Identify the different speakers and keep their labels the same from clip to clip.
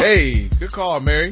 Speaker 1: Hey, good call, Mary.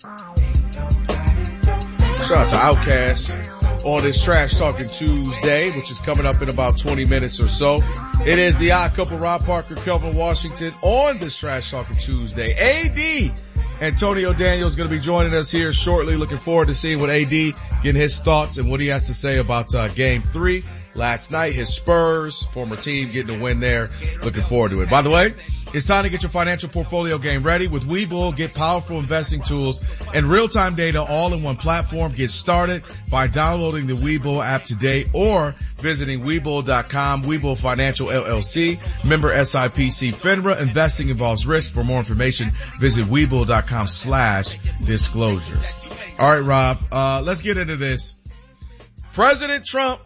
Speaker 1: Shout out to Outkast on this Trash Talking Tuesday, which is coming up in about 20 minutes or so. It is the Odd Couple, Rob Parker, Kelvin Washington on this Trash Talking Tuesday. AD Antonio Daniels going to be joining us here shortly. Looking forward to seeing what AD, getting his thoughts and what he has to say about Game 3 last night. His Spurs, former team, getting a win there. Looking forward to it. By the way, it's time to get your financial portfolio game ready. With Webull, get powerful investing tools and real-time data all in one platform. Get started by downloading the Webull app today or visiting Webull.com. Webull Financial LLC, member SIPC FINRA. Investing involves risk. For more information, visit Webull.com/disclosure. All right, Rob, let's get into this. President Trump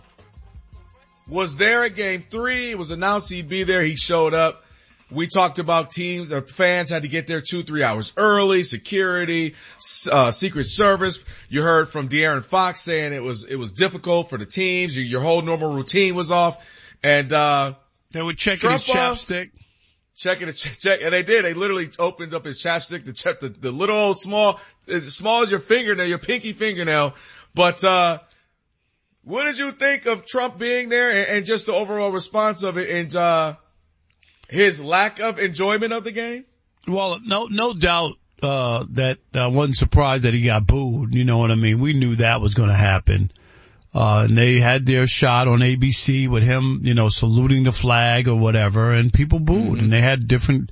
Speaker 1: was there at Game 3. It was announced he'd be there. He showed up. We talked about teams, fans had to get there 2-3 hours early, security, Secret Service. You heard from De'Aaron Fox saying it was difficult for the teams. Your whole normal routine was off. And,
Speaker 2: they were checking his chapstick.
Speaker 1: And they did. They literally opened up his chapstick to check the little old small, as small as your fingernail, your pinky fingernail. But, what did you think of Trump being there and just the overall response of it and, his lack of enjoyment of the game?
Speaker 2: Well, no doubt, that I wasn't surprised that he got booed. You know what I mean? We knew that was going to happen. And they had their shot on ABC with him, saluting the flag or whatever, and people booed. Mm-hmm. And they had different,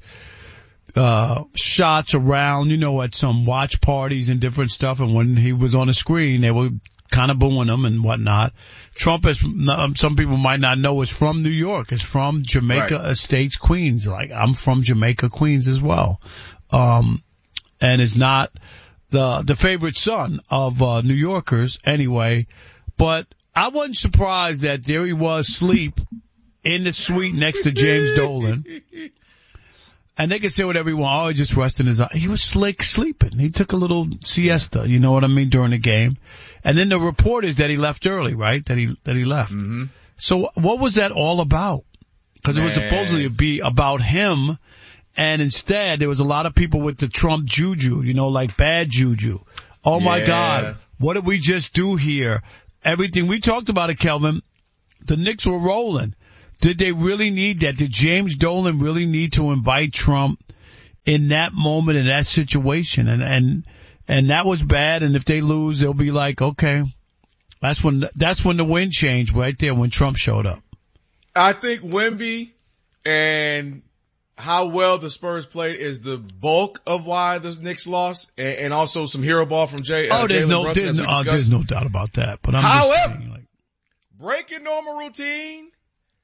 Speaker 2: shots around, at some watch parties and different stuff. And when he was on the screen, they were kind of booing him and whatnot. Trump is, some people might not know, is from New York. It's from Jamaica Estates, Queens. Like, I'm from Jamaica, Queens as well. And is not the favorite son of, New Yorkers anyway. But I wasn't surprised that there he was asleep in the suite next to James Dolan. And they could say whatever he wanted. Oh, he just resting his eye. He was sleeping. He took a little siesta, you know what I mean, during the game. And then the report is that he left early, right? That he left. Mm-hmm. So what was that all about? Because it was supposedly to be about him. And instead, there was a lot of people with the Trump juju, like bad juju. Oh my God. What did we just do here? Everything. We talked about it, Kelvin. The Knicks were rolling. Did they really need that? Did James Dolan really need to invite Trump in that moment, in that situation? And that was bad. And if they lose, they'll be like, okay, that's when the wind changed right there when Trump showed up.
Speaker 1: I think Wemby and how well the Spurs played is the bulk of why the Knicks lost, and also some hero ball from
Speaker 2: there's no doubt about that. But
Speaker 1: however, just saying, breaking normal routine,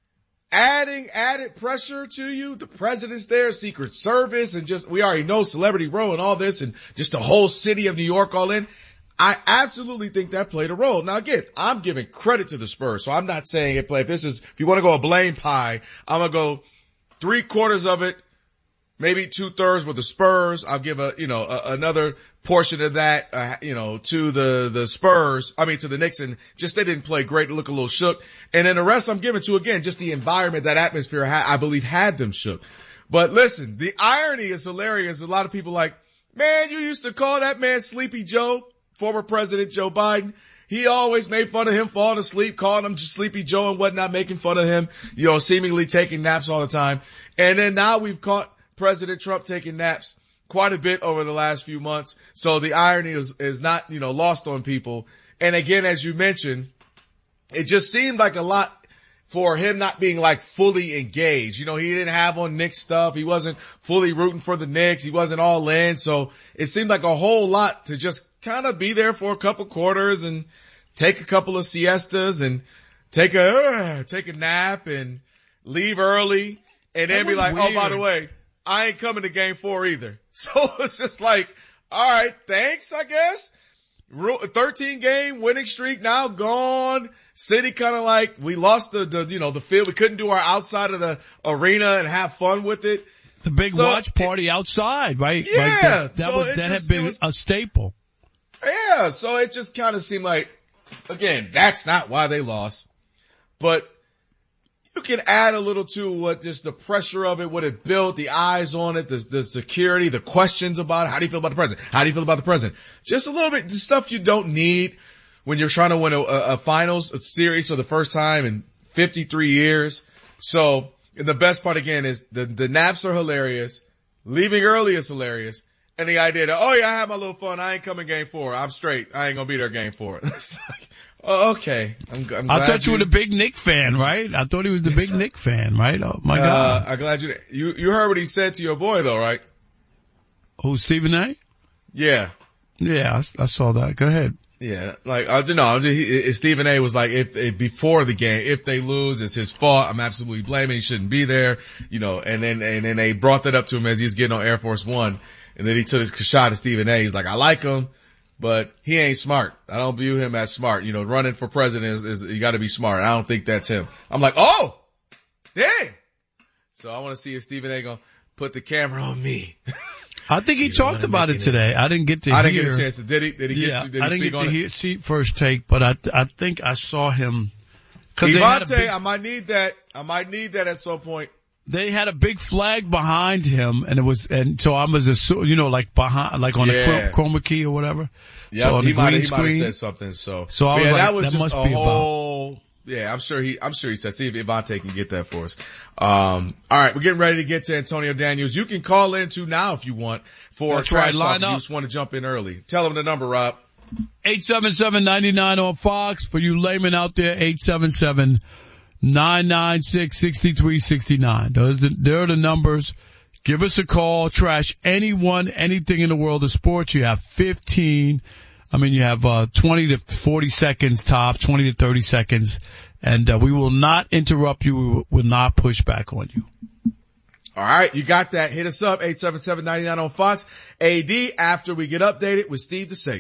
Speaker 1: adding added pressure to you. The president's there, Secret Service, and we already know Celebrity Row and all this, and just the whole city of New York all in. I absolutely think that played a role. Now again, I'm giving credit to the Spurs, so I'm not saying it played. If you want to go a blame pie, I'm gonna go 3/4 of it, maybe 2/3 with the Spurs. I'll give another portion of that, to the Spurs. I mean, to the Knicks, and just they didn't play great, look a little shook. And then the rest I'm giving to, again, just the environment, that atmosphere, I believe had them shook. But listen, the irony is hilarious. A lot of people like, man, you used to call that man Sleepy Joe, former President Joe Biden. He always made fun of him falling asleep, calling him just Sleepy Joe and whatnot, making fun of him, seemingly taking naps all the time. And then now we've caught President Trump taking naps quite a bit over the last few months. So the irony is not, lost on people. And again, as you mentioned, it just seemed like a lot for him not being like fully engaged. He didn't have on Knicks stuff. He wasn't fully rooting for the Knicks. He wasn't all in. So it seemed like a whole lot to just kind of be there for a couple quarters and take a couple of siestas and take a nap and leave early and then be like, weird. Oh, by the way, I ain't coming to Game 4 either. So it's just like, all right, thanks, I guess. 13 game winning streak now gone. City kind of like, we lost the field. We couldn't do our outside of the arena and have fun with it.
Speaker 2: The big watch party outside, right?
Speaker 1: Yeah.
Speaker 2: That had been a staple.
Speaker 1: Yeah. So it just kind of seemed like, again, that's not why they lost. But you can add a little to what just the pressure of it, what it built, the eyes on it, the security, the questions about it. How do you feel about the president? How do you feel about the president? Just a little bit, just stuff you don't need when you're trying to win a finals, a series for the first time in 53 years. So the best part again is the naps are hilarious. Leaving early is hilarious. And the idea that, oh yeah, I had my little fun. I ain't coming game 4. I'm straight. I ain't gonna be there game 4. It's like, oh, okay. I'm glad
Speaker 2: I thought you were the big Nick fan, right? I thought he was the big Nick fan, right? Oh my God.
Speaker 1: I'm glad you heard what he said to your boy though, right?
Speaker 2: Who, Stephen A?
Speaker 1: Yeah.
Speaker 2: Yeah, I saw that. Go ahead.
Speaker 1: Yeah, like, Stephen A was like, if before the game, if they lose, it's his fault. I'm absolutely blaming. He shouldn't be there, and then they brought that up to him as he was getting on Air Force One. And then he took a shot at Stephen A. He's like, I like him, but he ain't smart. I don't view him as smart. Running for president is you gotta be smart. I don't think that's him. I'm like, oh, dang. So I want to see if Stephen A gonna put the camera on me.
Speaker 2: I think he talked about it today. I didn't get to hear.
Speaker 1: I didn't get a chance to. Did he
Speaker 2: I didn't
Speaker 1: speak
Speaker 2: get
Speaker 1: on
Speaker 2: to see first take, but I think I saw him.
Speaker 1: Devontae, I might need that. I might need that at some point.
Speaker 2: They had a big flag behind him, and so I was like behind, like on a chroma key or whatever.
Speaker 1: Yeah,
Speaker 2: so
Speaker 1: he might have said something. So
Speaker 2: I was
Speaker 1: that was
Speaker 2: that
Speaker 1: just
Speaker 2: must
Speaker 1: a
Speaker 2: be
Speaker 1: whole.
Speaker 2: About.
Speaker 1: Yeah, I'm sure he said, see if Ivante can get that for us. All right, we're getting ready to get to Antonio Daniels. You can call in too now if you want for Trash Talk. You just want to jump in early. Tell them the number, Rob.
Speaker 2: 877-99 on Fox. For you laymen out there, 877-996-6369. There are the numbers. Give us a call. Trash anyone, anything in the world of sports. You have 15. You have 20 to 40 seconds tops, 20 to 30 seconds, and we will not interrupt you. We will not push back on you.
Speaker 1: All right, you got that. Hit us up, 877-99 on Fox. AD, after we get updated with Steve DeSager.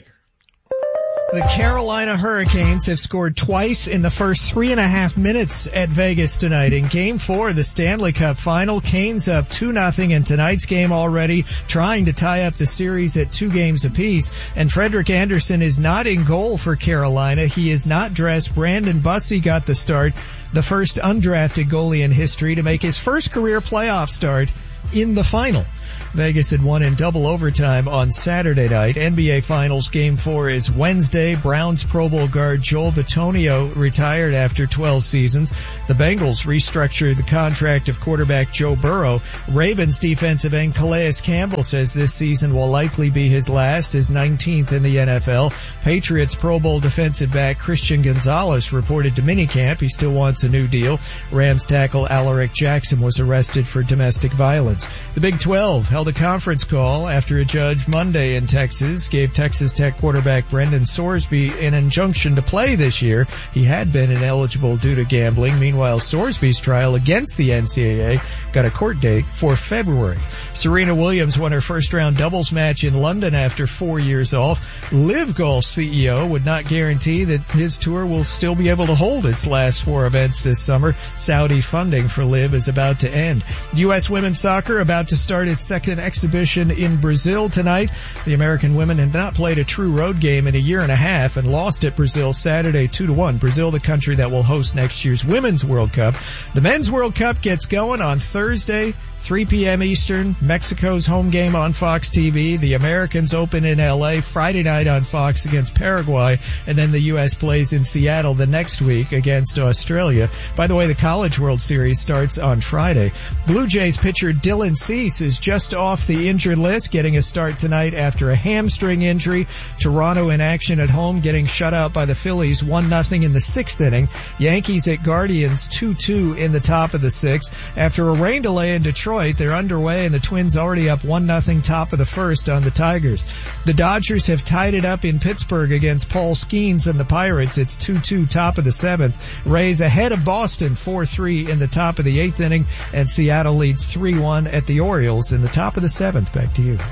Speaker 3: The Carolina Hurricanes have scored twice in the first 3.5 minutes at Vegas tonight. In Game 4 of the Stanley Cup Final, Canes up 2-0 in tonight's game already, trying to tie up the series at 2 games apiece. And Frederik Andersen is not in goal for Carolina. He is not dressed. Brandon Bussey got the start, the first undrafted goalie in history to make his first career playoff start in the final. Vegas had won in double overtime on Saturday night. NBA Finals Game 4 is Wednesday. Browns Pro Bowl guard Joel Bitonio retired after 12 seasons. The Bengals restructured the contract of quarterback Joe Burrow. Ravens defensive end Calais Campbell says this season will likely be his last, his 19th in the NFL. Patriots Pro Bowl defensive back Christian Gonzalez reported to minicamp. He still wants a new deal. Rams tackle Alaric Jackson was arrested for domestic violence. The Big 12 held a conference call after a judge Monday in Texas gave Texas Tech quarterback Brendan Sorsby an injunction to play this year. He had been ineligible due to gambling. Meanwhile, Sorsby's trial against the NCAA got a court date for February. Serena Williams won her first-round doubles match in London after 4 years off. LIV Golf CEO would not guarantee that his tour will still be able to hold its last 4 events this summer. Saudi funding for LIV is about to end. U.S. women's soccer about to start its second exhibition in Brazil tonight. The American women have not played a true road game in a year and a half and lost at Brazil Saturday 2-1. Brazil, the country that will host next year's Women's World Cup. The Men's World Cup gets going on Thursday, 3 p.m. Eastern. Mexico's home game on Fox TV. The Americans open in LA Friday night on Fox against Paraguay. And then the U.S. plays in Seattle the next week against Australia. By the way, the College World Series starts on Friday. Blue Jays pitcher Dylan Cease is just off the injured list, getting a start tonight after a hamstring injury. Toronto in action at home, getting shut out by the Phillies 1-0 in the 6th inning. Yankees at Guardians 2-2 in the top of the 6th. After a rain delay in Detroit, they're underway and the Twins already up 1-0 top of the 1st on the Tigers. The Dodgers have tied it up in Pittsburgh against Paul Skeens and the Pirates. It's 2-2 top of the 7th. Rays ahead of Boston 4-3 in the top of the 8th inning, and Seattle leads 3-1 at the Orioles in the top of the 7th. Back to you.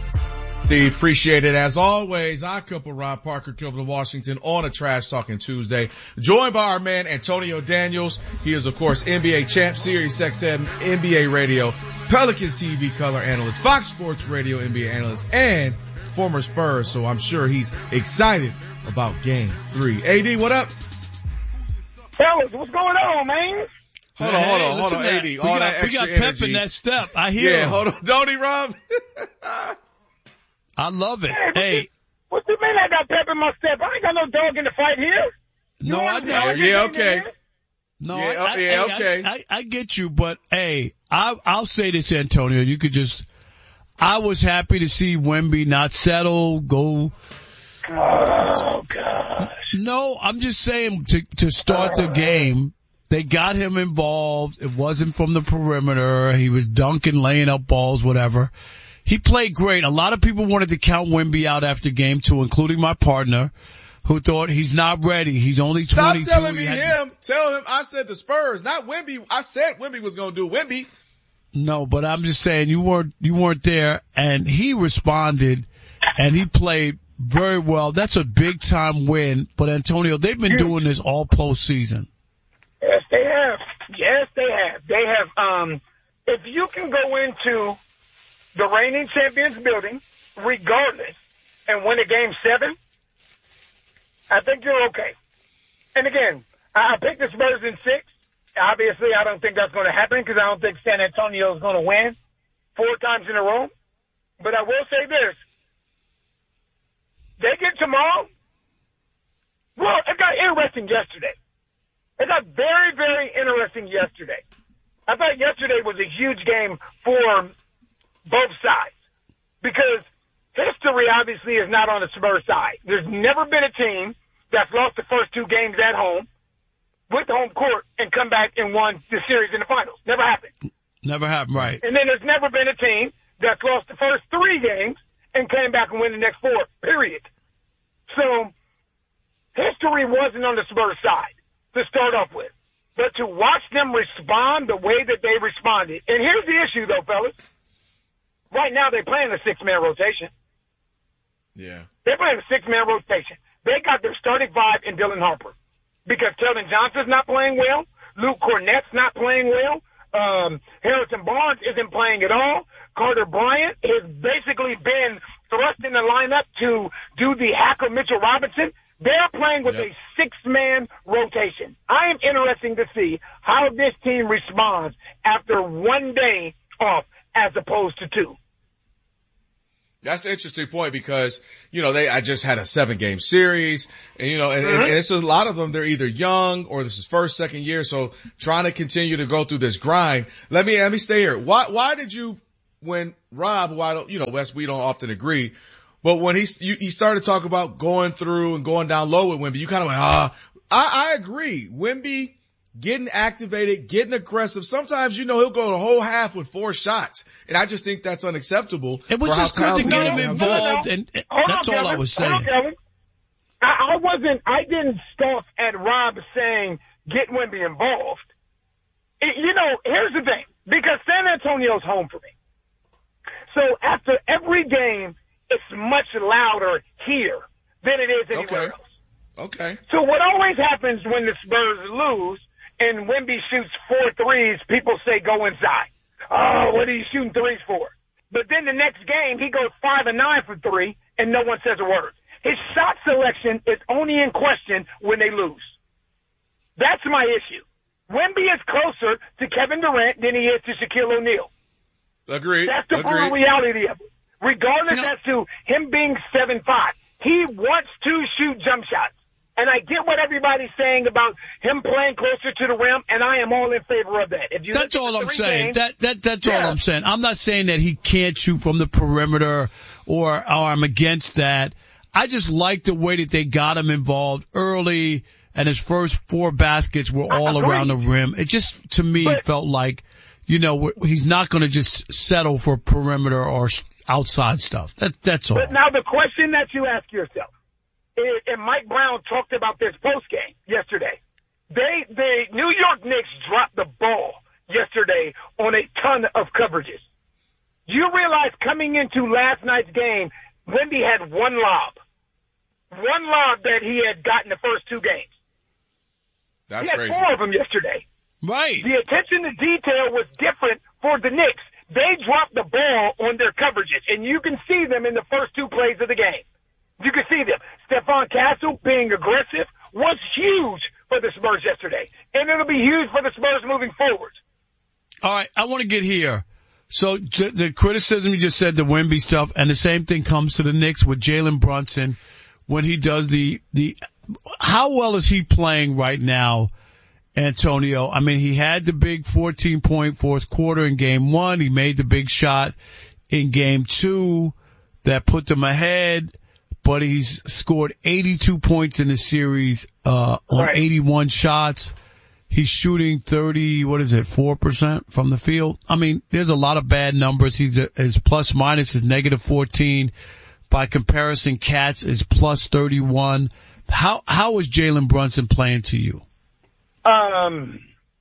Speaker 1: Steve, appreciate it as always. I couple Rob Parker, Kilvin of Washington on a Trash Talking Tuesday, joined by our man Antonio Daniels. He is of course NBA champ, Sirius XM, NBA radio, Pelicans TV color analyst, Fox Sports radio NBA analyst, and former Spurs. So I'm sure he's excited about Game 3. AD, what up?
Speaker 4: Fellas, what's going on, man?
Speaker 1: Hold on, AD. All that extra
Speaker 2: energy. We got pep in that step. I hear him.
Speaker 1: Hold on. Don't he, Rob?
Speaker 2: I love it.
Speaker 4: Hey. What do you mean I got pep in my step? I ain't got no dog in the fight here.
Speaker 2: No, I know.
Speaker 1: Yeah, okay.
Speaker 2: No,
Speaker 1: okay.
Speaker 2: I get you, but hey, I'll say this, Antonio. You could just, I was happy to see Wemby not settle, go.
Speaker 4: Oh, gosh.
Speaker 2: No, I'm just saying to start the game, they got him involved. It wasn't from the perimeter. He was dunking, laying up balls, whatever. He played great. A lot of people wanted to count Wemby out after game 2, including my partner, who thought he's not ready. He's only 22.
Speaker 1: Stop telling me him. Tell him I said the Spurs, not Wemby. I said Wemby was going to do Wemby.
Speaker 2: No, but I'm just saying you weren't there, and he responded, and he played very well. That's a big time win. But Antonio, they've been doing this all postseason.
Speaker 4: Yes, they have. Yes, they have. They have. If you can go into the reigning champions building, regardless, and win a game 7, I think you're okay. And again, I picked the Spurs in 6. Obviously, I don't think that's going to happen because I don't think San Antonio is going to win 4 times in a row. But I will say this. They get tomorrow. Well, it got interesting yesterday. It got very, very interesting yesterday. I thought yesterday was a huge game for both sides because history obviously is not on the Spurs side. There's never been a team that's lost the first 2 games at home with home court and come back and won the series in the finals. Never happened.
Speaker 2: Never happened, right.
Speaker 4: And then there's never been a team that's lost the first 3 games and came back and win the next 4, period. So history wasn't on the Spurs side to start off with. But to watch them respond the way that they responded. And here's the issue, though, fellas. Right now, they're playing a 6-man rotation.
Speaker 1: Yeah.
Speaker 4: They're playing a 6-man rotation. They got their starting 5 in Dylan Harper. Because Keldon Johnson's not playing well. Luke Cornett's not playing well. Harrison Barnes isn't playing at all. Carter Bryant has basically been thrust in the lineup to do the hacker Mitchell Robinson. They're playing with a 6-man rotation. I am interested to see how this team responds after 1 day off as opposed to 2.
Speaker 1: That's an interesting point because, I just had a 7-game series and, and it's a lot of them, they're either young or this is first, second year. So trying to continue to go through this grind. Let me stay here. Why did you, when Rob, Wes, we don't often agree, but when he started talking about going through and going down low with Wemby, you kind of went, I agree. Wemby getting activated, getting aggressive. Sometimes, he'll go the whole half with 4 shots. And I just think that's unacceptable.
Speaker 2: It was just good to get him involved. And that's all I was saying.
Speaker 4: I didn't scoff at Rob saying get Wemby involved. Here's the thing. Because San Antonio's home for me. So after every game, it's much louder here than it is anywhere else.
Speaker 1: Okay.
Speaker 4: So what always happens when the Spurs lose and Wemby shoots 4 threes, people say go inside. Oh, what are you shooting threes for? But then the next game, he goes 5 of 9 for 3, and no one says a word. His shot selection is only in question when they lose. That's my issue. Wemby is closer to Kevin Durant than he is to Shaquille O'Neal.
Speaker 1: Agreed.
Speaker 4: That's the brutal reality of it. Regardless as to him being 7'5", he wants to shoot jump shots. And I get what everybody's saying about him playing closer to the rim, and I am all in favor of that.
Speaker 2: That's all I'm saying. That's all I'm saying. I'm not saying that he can't shoot from the perimeter or I'm against that. I just like the way that they got him involved early, and his first 4 baskets were all around the rim. It just, to me, felt like, he's not going to just settle for perimeter or outside stuff. That's all.
Speaker 4: But now the question that you ask yourself, and Mike Brown talked about this post-game yesterday. The New York Knicks dropped the ball yesterday on a ton of coverages. You realize coming into last night's game, Wemby had 1 lob. 1 lob that he had gotten the first 2 games.
Speaker 1: That's
Speaker 4: he had
Speaker 1: crazy.
Speaker 4: 4 of them yesterday.
Speaker 2: Right.
Speaker 4: The attention to detail was different for the Knicks. They dropped the ball on their coverages, and you can see them in the first 2 plays of the game. You can see them. Stephon Castle being aggressive was huge for the Spurs yesterday. and it'll be huge for the Spurs moving forward.
Speaker 2: All right, I want to get here. So the criticism you just said, the Wemby stuff, and the same thing comes to the Knicks with Jalen Brunson when he does the how well is he playing right now, Antonio? I mean, he had the big 14-point fourth quarter in game 1. He made the big shot in game 2 that put them ahead, but he's scored 82 points in the series, on 81 shots. He's shooting 4% from the field. I mean, there's a lot of bad numbers. His plus minus is negative 14. By comparison, Katz is plus 31. How is Jalen Brunson playing to you?
Speaker 4: Golly.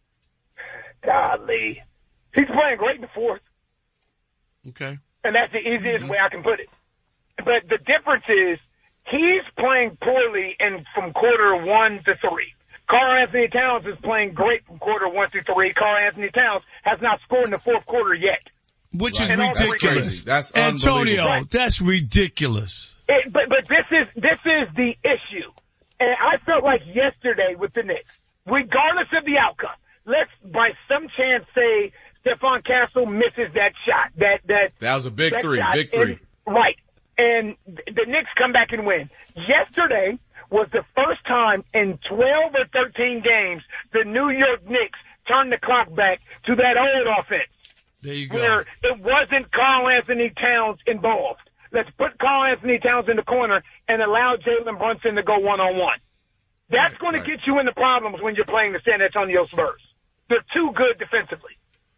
Speaker 4: He's playing great in the fourth.
Speaker 2: Okay.
Speaker 4: And that's the easiest way I can put it. But the difference is he's playing poorly from quarter 1 to 3. Karl Anthony Towns is playing great from quarter 1 through 3. Karl Anthony Towns has not scored in the fourth quarter yet.
Speaker 2: Which is ridiculous.
Speaker 1: That's
Speaker 2: Antonio,
Speaker 1: right.
Speaker 2: That's ridiculous.
Speaker 4: But this is the issue. And I felt like yesterday with the Knicks, regardless of the outcome, let's by some chance say Stephon Castle misses that shot. That was
Speaker 1: a big three.
Speaker 4: Shot.
Speaker 1: Big three.
Speaker 4: Right. And the Knicks come back and win. Yesterday was the first time in 12 or 13 games the New York Knicks turned the clock back to that old offense.
Speaker 2: There you go.
Speaker 4: Where it wasn't Karl Anthony Towns involved. Let's put Karl Anthony Towns in the corner and allow Jalen Brunson to go one-on-one. That's going to get you into problems when you're playing the San Antonio Spurs. They're too good defensively.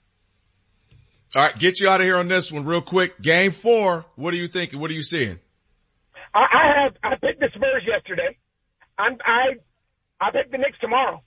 Speaker 1: All right, get you out of here on this one real quick. Game 4, what are you thinking? What are you seeing?
Speaker 4: I picked the Spurs yesterday. I picked the Knicks tomorrow.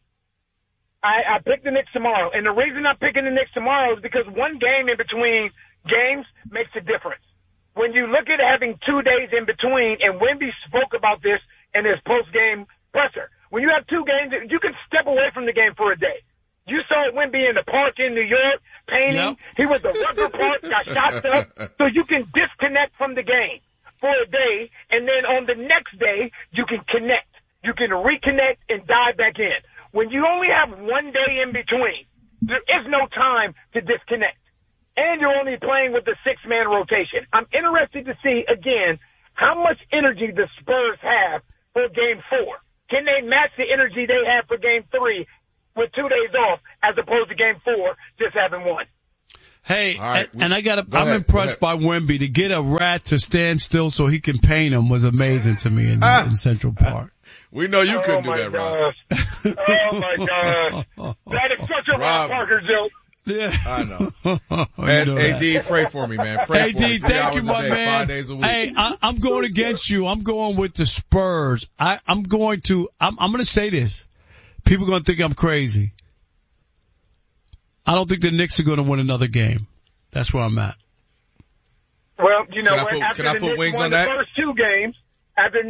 Speaker 4: I picked the Knicks tomorrow. And the reason I'm picking the Knicks tomorrow is because one game in between games makes a difference. When you look at having 2 days in between, and Wemby spoke about this in his post-game presser, when you have 2 games, you can step away from the game for a day. You saw Wemby in the park in New York painting. Yep. He was at Rucker Park, got shots up. So you can disconnect from the game for a day, and then on the next day, you can connect. You can reconnect and dive back in. When you only have 1 day in between, there is no time to disconnect. And you're only playing with the 6-man rotation. I'm interested to see, again, how much energy the Spurs have for Game 4. Can they match the energy they have for Game 3 with 2 days off as opposed to Game 4 just having 1?
Speaker 2: Hey, right, I'm impressed by Wemby. To get a rat to stand still so he can paint him was amazing to me in Central Park.
Speaker 1: We know you couldn't do that, Rob.
Speaker 4: Oh my gosh. That is such a Rob Parker joke.
Speaker 1: Yeah. I know. And AD, pray for me, man. Pray for me. 3
Speaker 2: thank you, my
Speaker 1: day,
Speaker 2: man.
Speaker 1: 5 days a week.
Speaker 2: Hey, I'm going against you. I'm going with the Spurs. I'm going to say this. People are going to think I'm crazy. I don't think the Knicks are going to win another game. That's where I'm at.
Speaker 4: Well, you know,
Speaker 1: can I put wings on that?
Speaker 4: The first 2 games, after